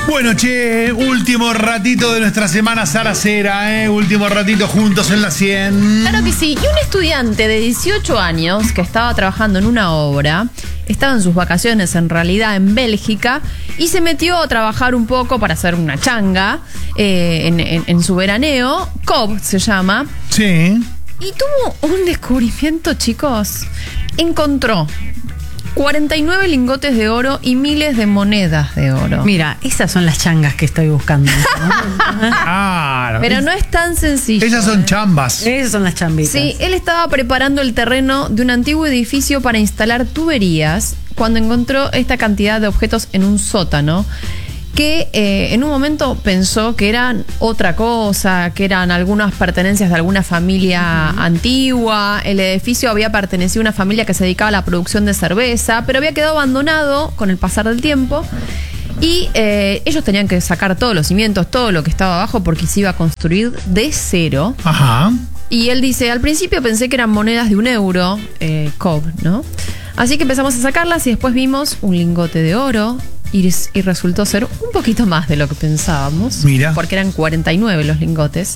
Bueno, che, último ratito de nuestra semana salacera, último ratito juntos en la 100. Claro que sí. Y un estudiante de 18 años que estaba trabajando en una obra, estaba en sus vacaciones en realidad en Bélgica y se metió a trabajar un poco para hacer una changa en su veraneo. Cobb se llama. Sí. Y tuvo un descubrimiento, chicos. Encontró 49 lingotes de oro y miles de monedas de oro. Mira, esas son las changas que estoy buscando. Claro. Pero no es tan sencillo. Ellas son chambas. Esas son las chambitas. Sí, él estaba preparando el terreno de un antiguo edificio para instalar tuberías cuando encontró esta cantidad de objetos en un sótano que en un momento pensó que eran otra cosa, que eran algunas pertenencias de alguna familia antigua. El edificio había pertenecido a una familia que se dedicaba a la producción de cerveza, pero había quedado abandonado con el pasar del tiempo. Y ellos tenían que sacar todos los cimientos, todo lo que estaba abajo, porque se iba a construir de cero. Ajá. Y él dice, al principio pensé que eran monedas de €1, Cobb, ¿no? Así que empezamos a sacarlas y después vimos un lingote de oro y resultó ser un poquito más de lo que pensábamos. Mira. Porque eran 49 los lingotes.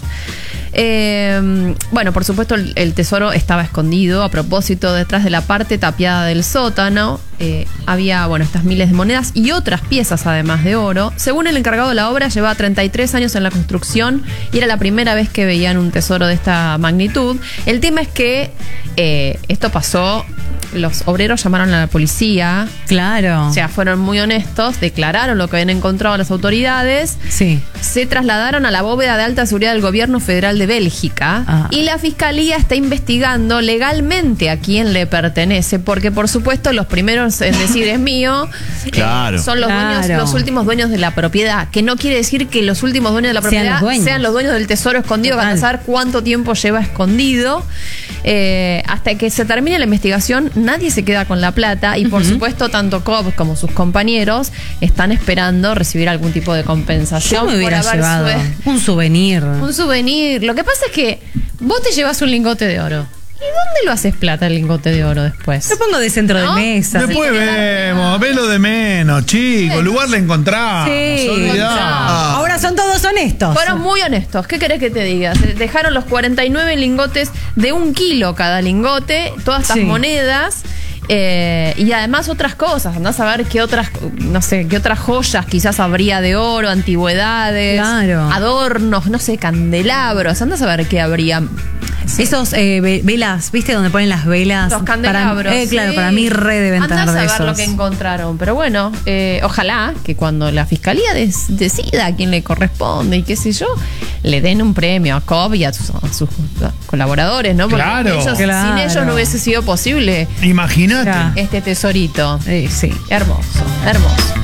Bueno, por supuesto el tesoro estaba escondido. A propósito, detrás de la parte tapiada del sótano había, bueno, estas miles de monedas y otras piezas además de oro. Según el encargado de la obra, llevaba 33 años en la construcción y era la primera vez que veían un tesoro de esta magnitud. El tema es que esto pasó. Los obreros llamaron a la policía. Claro. O sea, fueron muy honestos, declararon lo que habían encontrado a las autoridades. Sí. Se trasladaron a la bóveda de alta seguridad del gobierno federal de Bélgica. Y la fiscalía está investigando legalmente a quién le pertenece, porque por supuesto los primeros en decir es mío Claro. son los dueños, los últimos dueños de la propiedad, que no quiere decir que los últimos dueños de la propiedad sean los dueños del tesoro escondido. Van a saber cuánto tiempo lleva escondido. Hasta que se termine la investigación, nadie se queda con la plata y por supuesto tanto Cobb como sus compañeros están esperando recibir algún tipo de compensación. Yo me hubiera llevado un souvenir. Un souvenir. Lo que pasa es que vos te llevas un lingote de oro. ¿Y dónde lo haces plata el lingote de oro después? Lo pongo de centro de mesa. Después vemos, velo de menos, chicos. Lugar le encontramos. Sí. Ahora son todos honestos. Fueron muy honestos. ¿Qué querés que te diga? Dejaron los 49 lingotes de 1 kilo cada lingote, todas estas monedas. Y además otras cosas, andás a ver qué otras, no sé, qué otras joyas quizás habría de oro, antigüedades, adornos, no sé, candelabros, andás a ver qué habría. Esos velas, ¿viste? Donde ponen las velas. Los candelabros. Claro, para mí re deben tener de esos. Andás a ver lo que encontraron. Pero bueno, ojalá que cuando la fiscalía decida a quién le corresponde y qué sé yo, le den un premio a Cobb y a sus colaboradores, ¿no? Porque sin ellos no hubiese sido posible. Imagínate. Este tesorito. Sí. Hermoso, hermoso.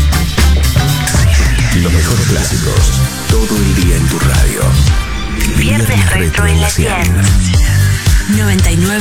Los mejores clásicos, todo el día en tu radio. Viernes Retro en la 100. 99.1